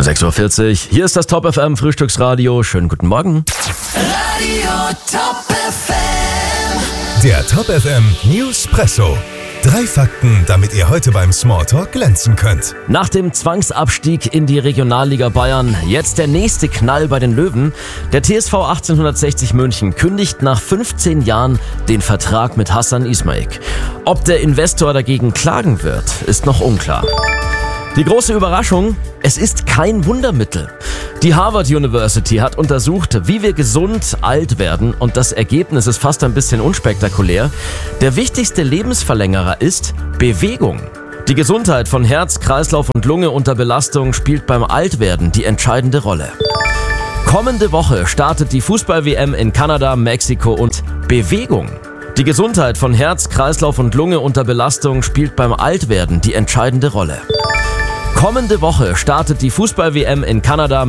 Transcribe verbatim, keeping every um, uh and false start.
sechs Uhr vierzig, hier ist das Top F M Frühstücksradio. Schönen guten Morgen. Radio Top F M. Der Top F M Newspresso. Drei Fakten, damit ihr heute beim Smalltalk glänzen könnt. Nach dem Zwangsabstieg in die Regionalliga Bayern jetzt der nächste Knall bei den Löwen. Der T S V achtzehnhundertsechzig München kündigt nach fünfzehn Jahren den Vertrag mit Hassan Ismail. Ob der Investor dagegen klagen wird, ist noch unklar. Die große Überraschung: Es ist kein Wundermittel. Die Harvard University hat untersucht, wie wir gesund alt werden, und das Ergebnis ist fast ein bisschen unspektakulär. Der wichtigste Lebensverlängerer ist Bewegung. Die Gesundheit von Herz, Kreislauf und Lunge unter Belastung spielt beim Altwerden die entscheidende Rolle. Kommende Woche startet die Fußball-W M in Kanada, Mexiko und Bewegung. Die Gesundheit von Herz, Kreislauf und Lunge unter Belastung spielt beim Altwerden die entscheidende Rolle. Kommende Woche startet die Fußball-W M in Kanada,